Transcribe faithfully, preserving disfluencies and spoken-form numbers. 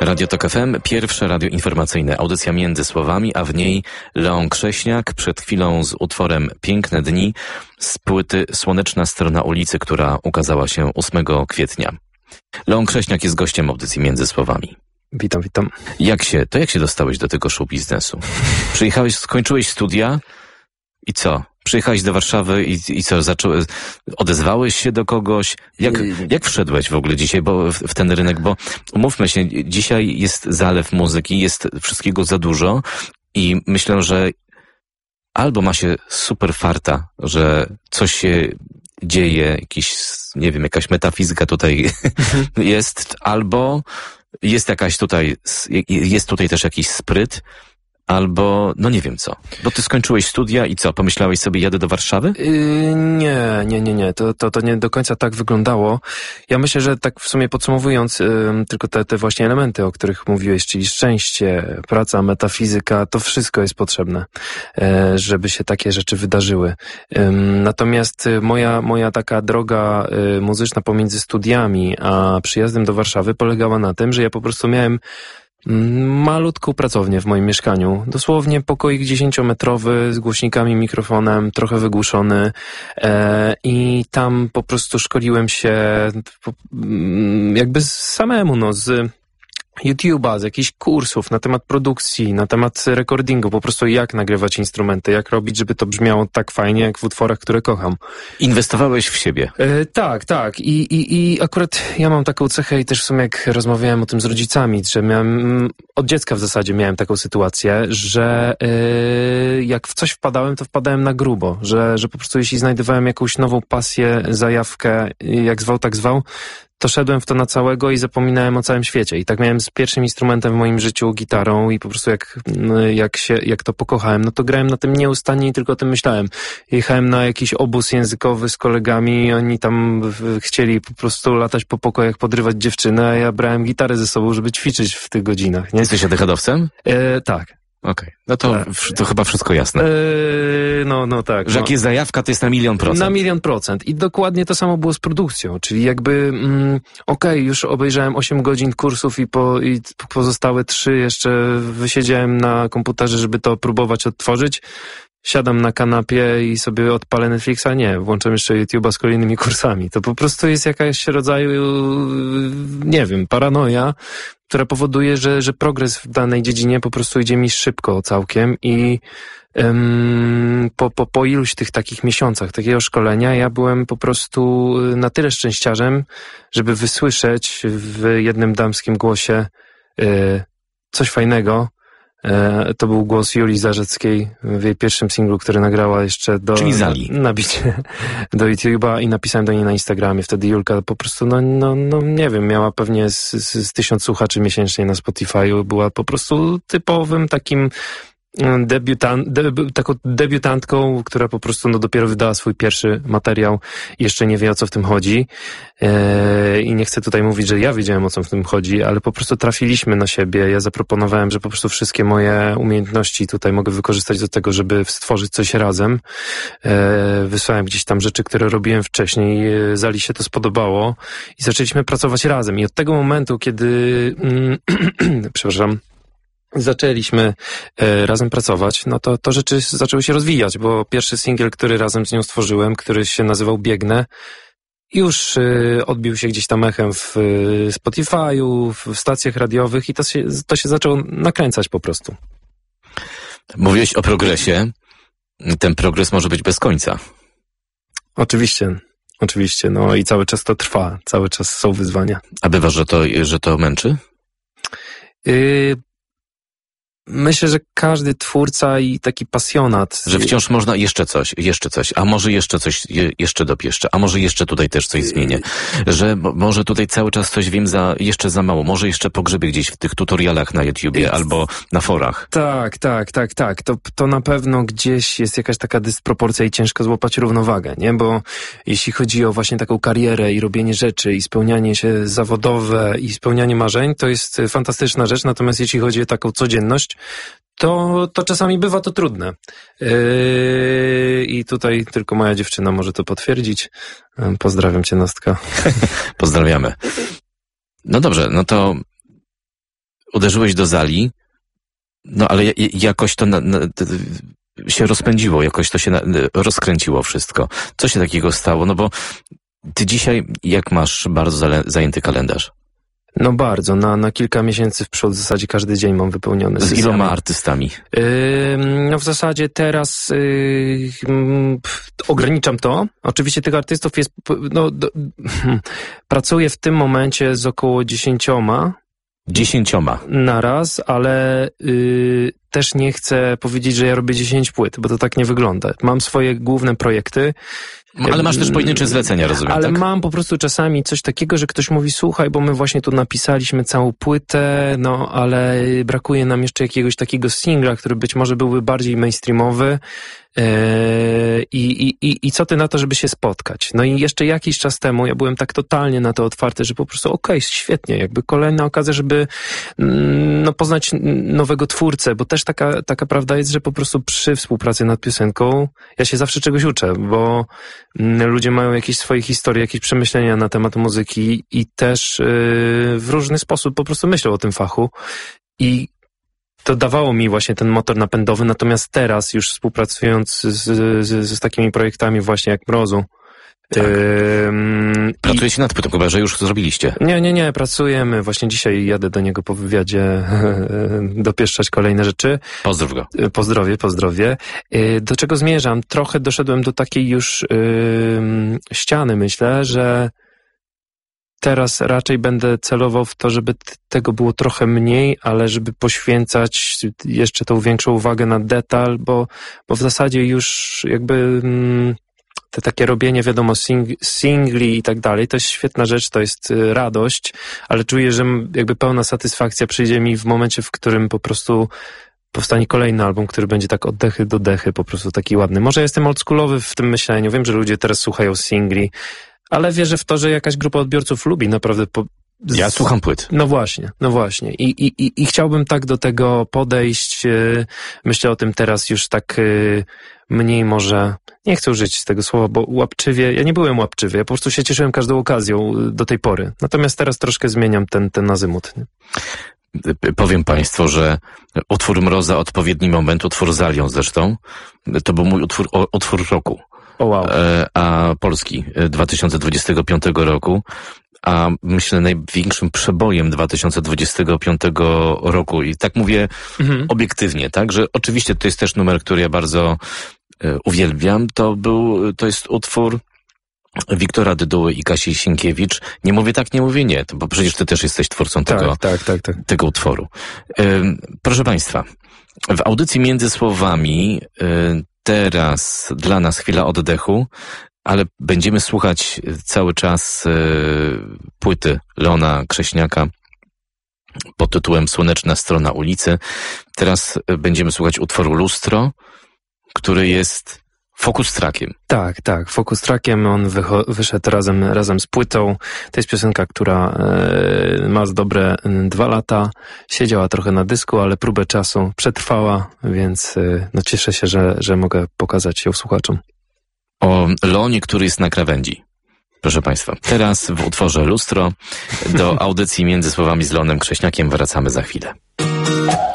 Radio Tok F M, pierwsze radio informacyjne, audycja Między Słowami, a w niej Leon Krześniak, przed chwilą z utworem Piękne dni z płyty Słoneczna strona ulicy, która ukazała się ósmego kwietnia. Leon Krześniak jest gościem audycji Między Słowami. Witam, witam. Jak się, to jak się dostałeś do tego show biznesu? Przyjechałeś, skończyłeś studia i co? Przyjechałeś do Warszawy i, i co, zacząłeś, odezwałeś się do kogoś? Jak, jak wszedłeś w ogóle dzisiaj bo, w, w ten rynek? Bo umówmy się, dzisiaj jest zalew muzyki, jest wszystkiego za dużo i myślę, że albo ma się super farta, że coś się dzieje, jakiś, nie wiem, jakaś metafizyka tutaj jest, albo jest jakaś tutaj, jest tutaj też jakiś spryt, albo, no nie wiem co. Bo ty skończyłeś studia i co? Pomyślałeś sobie, jadę do Warszawy? Yy, nie, nie, nie, nie. To, to, to nie do końca tak wyglądało. Ja myślę, że tak w sumie podsumowując, yy, tylko te, te właśnie elementy, o których mówiłeś, czyli szczęście, praca, metafizyka, to wszystko jest potrzebne, yy, żeby się takie rzeczy wydarzyły. Yy, natomiast moja, moja taka droga yy, muzyczna pomiędzy studiami a przyjazdem do Warszawy polegała na tym, że ja po prostu miałem malutką pracownię w moim mieszkaniu. Dosłownie pokoik dziesięciometrowy z głośnikami, mikrofonem, trochę wygłuszony e, i tam po prostu szkoliłem się po, jakby samemu, no, z YouTube'a, z jakichś kursów na temat produkcji, na temat recordingu, po prostu jak nagrywać instrumenty, jak robić, żeby to brzmiało tak fajnie, jak w utworach, które kocham. Inwestowałeś w siebie. E, tak, tak. I, i, I akurat ja mam taką cechę i też w sumie jak rozmawiałem o tym z rodzicami, że miałem, od dziecka w zasadzie miałem taką sytuację, że e, jak w coś wpadałem, to wpadałem na grubo, że, że po prostu jeśli znajdowałem jakąś nową pasję, zajawkę, jak zwał, tak zwał, to szedłem w to na całego i zapominałem o całym świecie. I tak miałem z pierwszym instrumentem w moim życiu, gitarą, i po prostu jak, jak się, jak to pokochałem, no to grałem na tym nieustannie i tylko o tym myślałem. Jechałem na jakiś obóz językowy z kolegami i oni tam chcieli po prostu latać po pokojach, podrywać dziewczynę, a ja brałem gitarę ze sobą, żeby ćwiczyć w tych godzinach, nie? Jesteś adechadowcem? E, tak. Okej, okay. No to, tak. To chyba wszystko jasne. Eee, no, no tak. Że no. jak jest zajawka, to jest na milion procent. Na milion procent. I dokładnie to samo było z produkcją, czyli jakby, mm, okej, okay, już obejrzałem osiem godzin kursów i, po, i pozostałe trzy jeszcze wysiedziałem na komputerze, żeby to próbować odtworzyć. Siadam na kanapie i sobie odpalę Netflixa. Nie, włączam jeszcze YouTube'a z kolejnymi kursami. To po prostu jest jakaś rodzaju, nie wiem, paranoja, która powoduje, że, że progres w danej dziedzinie po prostu idzie mi szybko całkiem i um, po, po, po iluś tych takich miesiącach takiego szkolenia ja byłem po prostu na tyle szczęściarzem, żeby wysłyszeć w jednym damskim głosie y, coś fajnego. To był głos Julii Zarzeckiej w jej pierwszym singlu, który nagrała jeszcze do... Czyli Zali. Na bicie do YouTube'a i napisałem do niej na Instagramie. Wtedy Julka po prostu, no, no, no nie wiem, miała pewnie z, z, z tysiąc słuchaczy miesięcznie na Spotify'u. Była po prostu typowym takim debiutant, debi, taką debiutantką, która po prostu no, dopiero wydała swój pierwszy materiał i jeszcze nie wie, o co w tym chodzi. Eee, I nie chcę tutaj mówić, że ja wiedziałem, o co w tym chodzi, ale po prostu trafiliśmy na siebie. Ja zaproponowałem, że po prostu wszystkie moje umiejętności tutaj mogę wykorzystać do tego, żeby stworzyć coś razem. Eee, wysłałem gdzieś tam rzeczy, które robiłem wcześniej. Zali się to spodobało i zaczęliśmy pracować razem. I od tego momentu, kiedy mm, przepraszam, zaczęliśmy e, razem pracować, no to, to rzeczy zaczęły się rozwijać, bo pierwszy singiel, który razem z nią stworzyłem, który się nazywał Biegnę, już e, odbił się gdzieś tam echem w e, Spotify'u, w stacjach radiowych i to się, to się zaczęło nakręcać po prostu. Mówiłeś o progresie. Ten progres może być bez końca. Oczywiście, oczywiście, no i cały czas to trwa, cały czas są wyzwania. A bywa, że to, że to męczy? Yy... Myślę, że każdy twórca i taki pasjonat. Że wciąż można jeszcze coś, jeszcze coś, a może jeszcze coś, je, jeszcze dopieszczę, a może jeszcze tutaj też coś zmienię. Że może tutaj cały czas coś wiem za, jeszcze za mało, może jeszcze pogrzebię gdzieś w tych tutorialach na YouTubie It's... albo na forach. Tak, tak, tak, tak. To, to na pewno gdzieś jest jakaś taka dysproporcja i ciężko złapać równowagę, nie? Bo jeśli chodzi o właśnie taką karierę i robienie rzeczy i spełnianie się zawodowe i spełnianie marzeń, to jest fantastyczna rzecz, natomiast jeśli chodzi o taką codzienność, to, to czasami bywa to trudne. Yy, I tutaj tylko moja dziewczyna może to potwierdzić. Pozdrawiam cię, Nostka. Pozdrawiamy. No dobrze, no to uderzyłeś do Zali, no ale jakoś to na, na, się rozpędziło, jakoś to się na, rozkręciło wszystko. Co się takiego stało? No bo ty dzisiaj, jak masz bardzo zale, zajęty kalendarz? No bardzo, na, na kilka miesięcy w przód, w zasadzie każdy dzień mam wypełniony. Z sesjami. Iloma artystami? Yy, no w zasadzie teraz yy, yy, ograniczam to. Oczywiście tych artystów jest, no do, pracuję w tym momencie z około dziesięcioma. Dziesięcioma. Naraz, ale yy, też nie chcę powiedzieć, że ja robię dziesięć płyt, bo to tak nie wygląda. Mam swoje główne projekty. Ale masz też pojedyncze zlecenia, rozumiem, Ale tak? mam po prostu czasami coś takiego, że ktoś mówi, słuchaj, bo my właśnie tu napisaliśmy całą płytę, no ale brakuje nam jeszcze jakiegoś takiego singla, który być może byłby bardziej mainstreamowy. Yy, i, i, I co ty na to, żeby się spotkać? No i jeszcze jakiś czas temu ja byłem tak totalnie na to otwarty, że po prostu okej, okay, świetnie, jakby kolejna okazja, żeby no, poznać nowego twórcę, bo też taka, taka prawda jest, że po prostu przy współpracy nad piosenką ja się zawsze czegoś uczę, bo ludzie mają jakieś swoje historie, jakieś przemyślenia na temat muzyki i też yy, w różny sposób po prostu myślą o tym fachu i to dawało mi właśnie ten motor napędowy, natomiast teraz już współpracując z, z, z takimi projektami właśnie jak Mrozu. Tak. Yy, Pracujecie i... nad płytą, chyba że już zrobiliście. Nie, nie, nie, pracujemy. Właśnie dzisiaj jadę do niego po wywiadzie dopieszczać kolejne rzeczy. Pozdrów go. Pozdrowie, pozdrowie. Yy, do czego zmierzam? Trochę doszedłem do takiej już yy, ściany, myślę, że teraz raczej będę celował w to, żeby t- tego było trochę mniej, ale żeby poświęcać jeszcze tą większą uwagę na detal, bo, bo w zasadzie już jakby mm, te takie robienie, wiadomo, sing- singli i tak dalej, to jest świetna rzecz, to jest y, radość, ale czuję, że jakby pełna satysfakcja przyjdzie mi w momencie, w którym po prostu powstanie kolejny album, który będzie tak od dechy do dechy, po prostu taki ładny. Może jestem oldschoolowy w tym myśleniu, wiem, że ludzie teraz słuchają singli, ale wierzę w to, że jakaś grupa odbiorców lubi naprawdę... Po... Z... Ja słucham płyt. No właśnie, no właśnie. I, i, i, i chciałbym tak do tego podejść. Myślę o tym teraz już tak mniej może... Nie chcę użyć tego słowa, bo łapczywie... Ja nie byłem łapczywy, ja po prostu się cieszyłem każdą okazją do tej pory. Natomiast teraz troszkę zmieniam ten, ten azymut. Nie? Powiem państwu, że utwór Mroza, Odpowiedni moment, utwór Zalią zresztą, to był mój utwór, utwór roku. Oh, wow. A Polski dwa tysiące dwudziestego piątego roku, a myślę największym przebojem dwa tysiące dwudziestego piątego roku i tak mówię mhm. obiektywnie, tak, że oczywiście to jest też numer, który ja bardzo e, uwielbiam, to był, to jest utwór Wiktora Dyduły i Kasi Sienkiewicz. Nie mówię tak, nie mówię nie, to, bo przecież ty też jesteś twórcą tak, tego, tak, tak, tak. tego utworu. E, proszę państwa, w audycji Między Słowami e, teraz dla nas chwila oddechu, ale będziemy słuchać cały czas y, płyty Leona Krześniaka pod tytułem Słoneczna strona ulicy. Teraz będziemy słuchać utworu Lustro, który jest focus trackiem. Tak, tak, focus trackiem. On wycho- wyszedł razem, razem z płytą. To jest piosenka, która e, ma z dobre e, dwa lata. Siedziała trochę na dysku, ale próbę czasu przetrwała, więc e, no cieszę się, że, że mogę pokazać ją słuchaczom. O Leonie, który jest na krawędzi. Proszę państwa, teraz w utworze Lustro do audycji Między Słowami z Leonem Krześniakiem wracamy za chwilę.